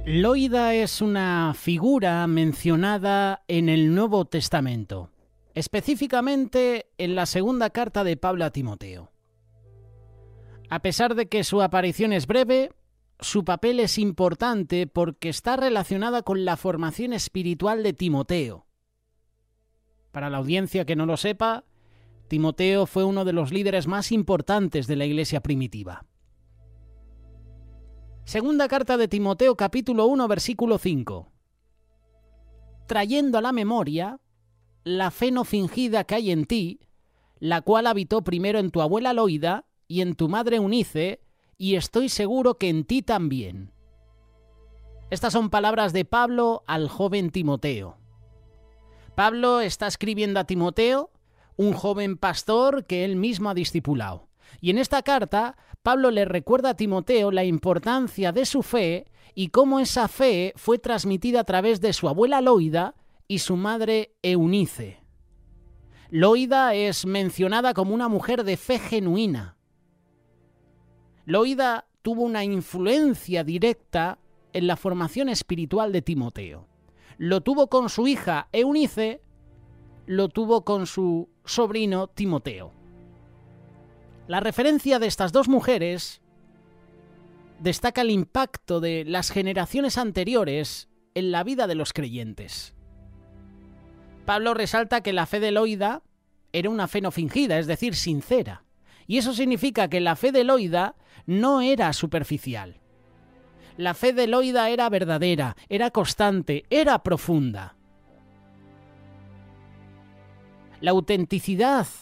Loida es una figura mencionada en el Nuevo Testamento, específicamente en la segunda carta de Pablo a Timoteo. A pesar de que su aparición es breve, su papel es importante porque está relacionada con la formación espiritual de Timoteo. Para la audiencia que no lo sepa, Timoteo fue uno de los líderes más importantes de la iglesia primitiva. Segunda carta de Timoteo, capítulo 1, versículo 5. Trayendo a la memoria la fe no fingida que hay en ti, la cual habitó primero en tu abuela Loida y en tu madre Eunice, y estoy seguro que en ti también. Estas son palabras de Pablo al joven Timoteo. Pablo está escribiendo a Timoteo, un joven pastor que él mismo ha discipulado. Y en esta carta, Pablo le recuerda a Timoteo la importancia de su fe y cómo esa fe fue transmitida a través de su abuela Loida y su madre Eunice. Loida es mencionada como una mujer de fe genuina. Loida tuvo una influencia directa en la formación espiritual de Timoteo. Lo tuvo con su hija Eunice, lo tuvo con su sobrino Timoteo. La referencia de estas dos mujeres destaca el impacto de las generaciones anteriores en la vida de los creyentes. Pablo resalta que la fe de Loida era una fe no fingida, es decir, sincera. Y eso significa que la fe de Loida no era superficial. La fe de Loida era verdadera, era constante, era profunda. La autenticidad